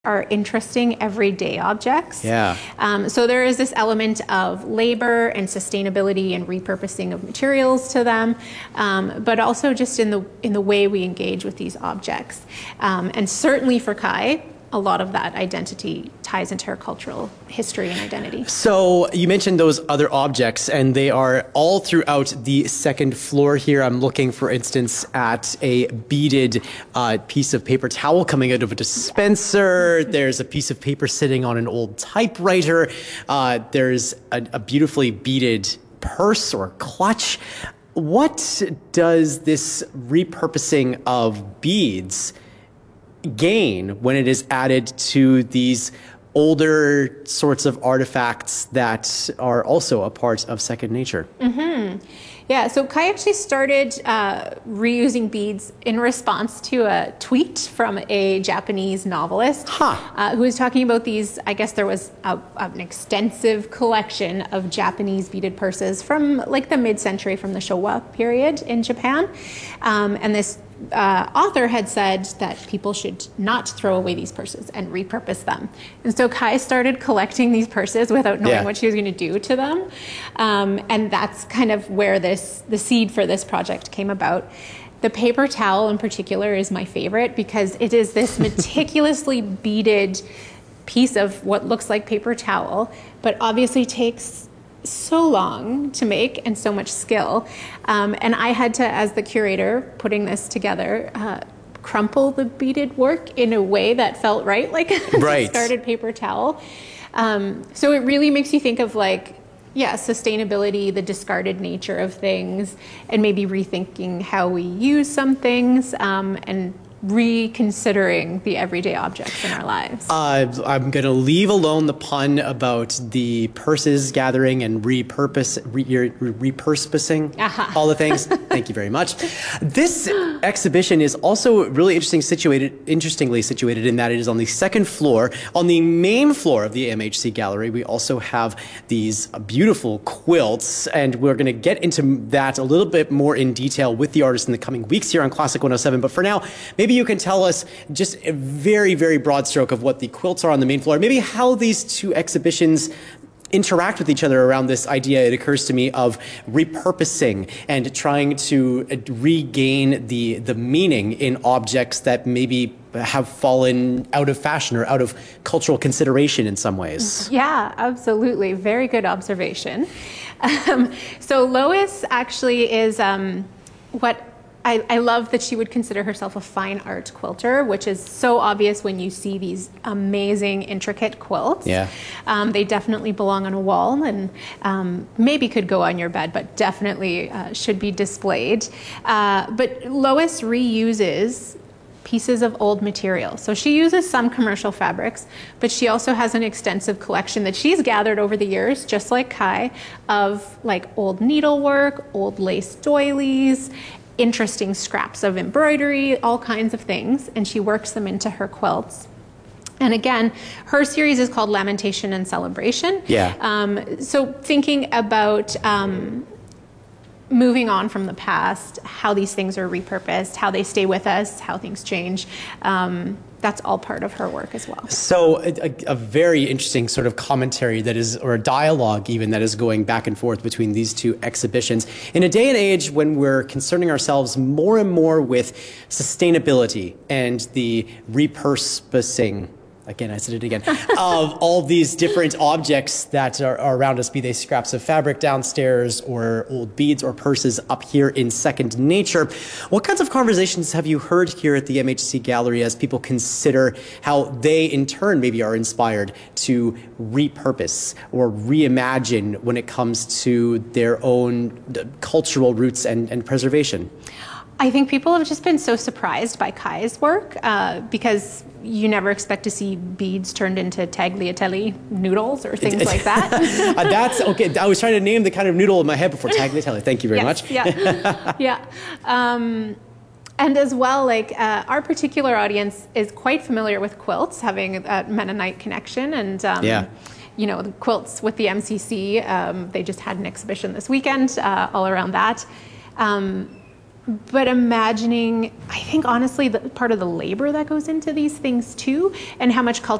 are interesting everyday objects. Yeah. So there is this element of labor and sustainability and repurposing of materials to them, but also just in the way we engage with these objects. And certainly for Kai, a lot of that identity ties into her cultural history and identity. So you mentioned those other objects, and they are all throughout the second floor here. I'm looking, for instance, at a beaded piece of paper towel coming out of a dispenser. There's a piece of paper sitting on an old typewriter. There's a beautifully beaded purse or clutch. What does this repurposing of beads gain when it is added to these older sorts of artifacts that are also a part of second nature? Mm-hmm. Yeah, so Kai actually started reusing beads in response to a tweet from a Japanese novelist who was talking about these. I guess there was an extensive collection of Japanese beaded purses from like the mid-century, from the Showa period in Japan. And this author had said that people should not throw away these purses and repurpose them. And so Kai started collecting these purses without knowing what she was going to do to them. And that's kind of where the seed for this project came about. The paper towel in particular is my favorite because it is this meticulously beaded piece of what looks like paper towel, but obviously takes so long to make and so much skill. And I had to, as the curator putting this together, crumple the beaded work in a way that felt right, like a discarded paper towel. So it really makes you think of sustainability, the discarded nature of things, and maybe rethinking how we use some things, and reconsidering the everyday objects in our lives. I'm going to leave alone the pun about the purses gathering and repurposing all the things. Thank you very much. This exhibition is also really interestingly situated in that it is on the second floor. On the main floor of the MHC gallery, we also have these beautiful quilts, and we're going to get into that a little bit more in detail with the artist in the coming weeks here on Classic 107. But for now, maybe you can tell us just a very, very broad stroke of what the quilts are on the main floor, maybe how these two exhibitions interact with each other around this idea, it occurs to me, of repurposing and trying to regain the meaning in objects that maybe have fallen out of fashion or out of cultural consideration in some ways. Yeah, absolutely. Very good observation. So Lois actually is what I love that she would consider herself a fine art quilter, which is so obvious when you see these amazing, intricate quilts. Yeah. They definitely belong on a wall and maybe could go on your bed, but definitely should be displayed. But Lois reuses pieces of old material. So she uses some commercial fabrics, but she also has an extensive collection that she's gathered over the years, just like Kai, of like old needlework, old lace doilies, interesting scraps of embroidery, all kinds of things, and she works them into her quilts. And again, her series is called Lamentation and Celebration. Yeah. So thinking about moving on from the past, how these things are repurposed, how they stay with us, how things change. That's all part of her work as well. So a very interesting sort of commentary that is, or a dialogue even, that is going back and forth between these two exhibitions. In a day and age when we're concerning ourselves more and more with sustainability and the repurposing, again, I said it again, of all these different objects that are around us, be they scraps of fabric downstairs or old beads or purses up here in second nature. What kinds of conversations have you heard here at the MHC Gallery as people consider how they in turn maybe are inspired to repurpose or reimagine when it comes to their own cultural roots and preservation? I think people have just been so surprised by Kai's work because you never expect to see beads turned into tagliatelle noodles or things like that. That's okay. I was trying to name the kind of noodle in my head before. Tagliatelle. Thank you very much. Yeah. Yeah. And as well, like our particular audience is quite familiar with quilts, having a Mennonite connection, and you know, the quilts with the MCC. They just had an exhibition this weekend all around that. but imagining, I think honestly, part of the labor that goes into these things too, and how much culture